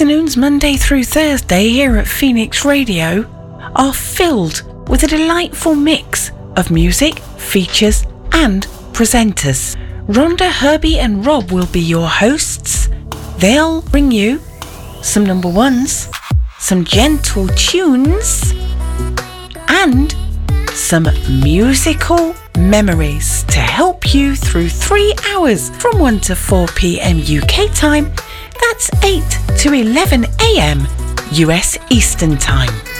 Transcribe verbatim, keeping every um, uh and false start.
afternoons, Monday through Thursday, here at Phoenix Radio are filled with a delightful mix of music, features, and presenters. Rhonda, Herbie, and Rob will be your hosts. They'll bring you some number ones, some gentle tunes, and some musical memories to help you through three hours from one to four p.m. U K time. That's eight to eleven a.m. U S Eastern time.